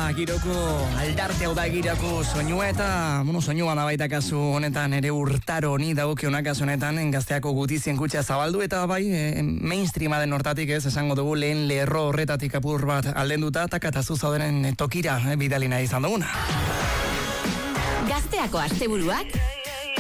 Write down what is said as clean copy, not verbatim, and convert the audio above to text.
giroko aldarte hau da giroko soinua eta, soinua da baita kasu honetan ere urtaro honi dagokionak kasu honetan Gazteako gutizien kutxa zabaldu eta bai mainstreama den hortatik esango dugu lehen lerro horretatik apur bat aldenduta takatazu zaudenen tokira bidalina izan duguna. Gazteako asteburuak